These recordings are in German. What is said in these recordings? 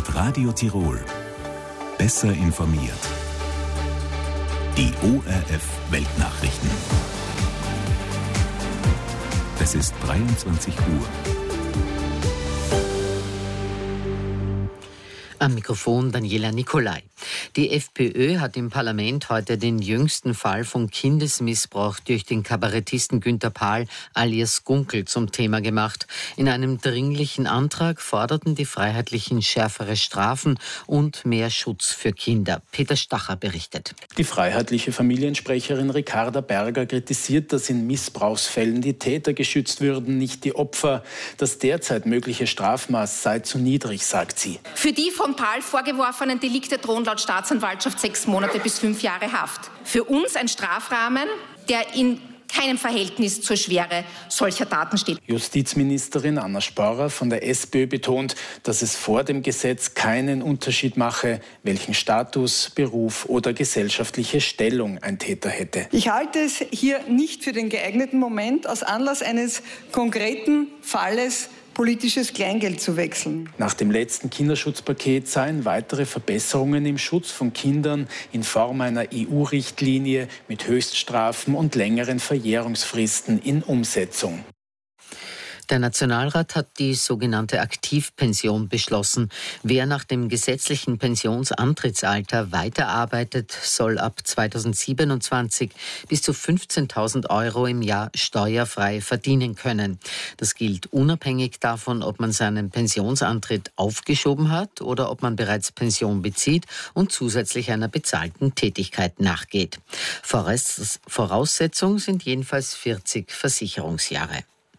Mit Radio Tirol. Besser informiert. Die ORF Weltnachrichten. Es ist 23 Uhr. Am Mikrofon Daniela Nicolai. Die FPÖ hat im Parlament heute den jüngsten Fall von Kindesmissbrauch durch den Kabarettisten Günter Pahl alias Gunkel zum Thema gemacht. In einem dringlichen Antrag forderten die Freiheitlichen schärfere Strafen und mehr Schutz für Kinder. Peter Stacher berichtet. Die freiheitliche Familiensprecherin Ricarda Berger kritisiert, dass in Missbrauchsfällen die Täter geschützt würden, nicht die Opfer. Das derzeit mögliche Strafmaß sei zu niedrig, sagt sie. Für die von Pahl vorgeworfenen Delikte drohen laut Staatsanwaltschaft 6 Monate bis 5 Jahre Haft. Für uns ein Strafrahmen, der in keinem Verhältnis zur Schwere solcher Taten steht. Justizministerin Anna Sporrer von der SPÖ betont, dass es vor dem Gesetz keinen Unterschied mache, welchen Status, Beruf oder gesellschaftliche Stellung ein Täter hätte. Ich halte es hier nicht für den geeigneten Moment, aus Anlass eines konkreten Falles politisches Kleingeld zu wechseln. Nach dem letzten Kinderschutzpaket seien weitere Verbesserungen im Schutz von Kindern in Form einer EU-Richtlinie mit Höchststrafen und längeren Verjährungsfristen in Umsetzung. Der Nationalrat hat die sogenannte Aktivpension beschlossen. Wer nach dem gesetzlichen Pensionsantrittsalter weiterarbeitet, soll ab 2027 bis zu 15.000 € im Jahr steuerfrei verdienen können. Das gilt unabhängig davon, ob man seinen Pensionsantritt aufgeschoben hat oder ob man bereits Pension bezieht und zusätzlich einer bezahlten Tätigkeit nachgeht. Voraussetzung sind jedenfalls 40 Versicherungsjahre.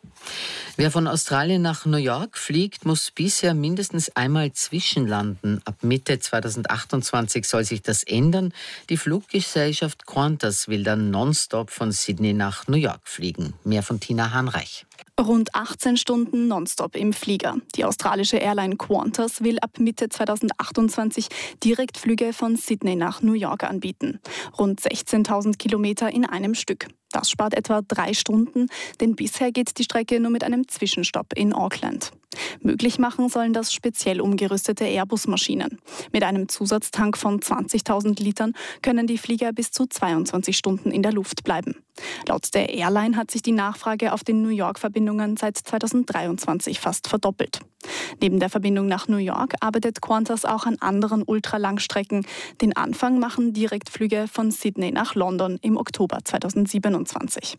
Wer von Australien nach New York fliegt, muss bisher mindestens einmal zwischenlanden. Ab Mitte 2028 soll sich das ändern. Die Fluggesellschaft Qantas will dann nonstop von Sydney nach New York fliegen. Mehr von Tina Hahnreich. Rund 18 Stunden nonstop im Flieger. Die australische Airline Qantas will ab Mitte 2028 Direktflüge von Sydney nach New York anbieten. Rund 16.000 Kilometer in einem Stück. Das spart etwa 3 Stunden, denn bisher geht die Strecke nur mit einem Zwischenstopp in Auckland. Möglich machen sollen das speziell umgerüstete Airbus-Maschinen. Mit einem Zusatztank von 20.000 Litern können die Flieger bis zu 22 Stunden in der Luft bleiben. Laut der Airline hat sich die Nachfrage auf den New York-Verbindungen seit 2023 fast verdoppelt. Neben der Verbindung nach New York arbeitet Qantas auch an anderen Ultralangstrecken. Den Anfang machen Direktflüge von Sydney nach London im Oktober 2027.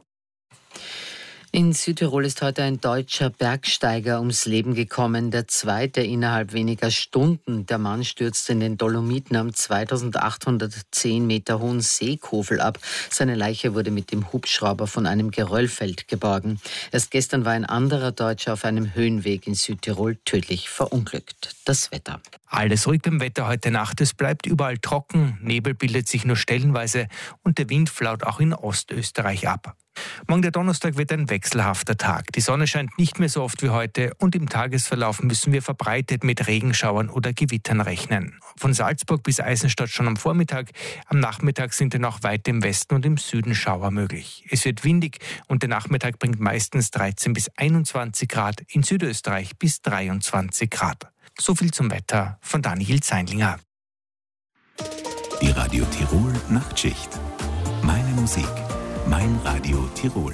In Südtirol ist heute ein deutscher Bergsteiger ums Leben gekommen, der zweite innerhalb weniger Stunden. Der Mann stürzte in den Dolomiten am 2810 Meter hohen Seekofel ab. Seine Leiche wurde mit dem Hubschrauber von einem Geröllfeld geborgen. Erst gestern war ein anderer Deutscher auf einem Höhenweg in Südtirol tödlich verunglückt. Das Wetter. Alles ruhig beim Wetter heute Nacht. Es bleibt überall trocken, Nebel bildet sich nur stellenweise und der Wind flaut auch in Ostösterreich ab. Morgen der Donnerstag wird ein wechselhafter Tag. Die Sonne scheint nicht mehr so oft wie heute und im Tagesverlauf müssen wir verbreitet mit Regenschauern oder Gewittern rechnen. Von Salzburg bis Eisenstadt schon am Vormittag. Am Nachmittag sind dann auch weit im Westen und im Süden Schauer möglich. Es wird windig und der Nachmittag bringt meistens 13 bis 21 Grad, in Südösterreich bis 23 Grad. So viel zum Wetter von Daniel Zeinlinger. Die Radio Tirol Nachtschicht. Meine Musik. Mein Radio Tirol.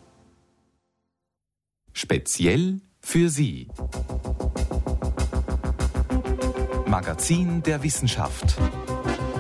Speziell für Sie. Magazin der Wissenschaft.